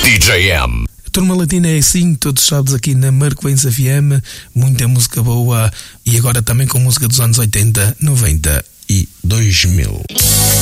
DJ M. A Turma Latina é assim, todos os sábados aqui na Marcoense FM, muita música boa e agora também com música dos anos 80, 90 e 2000.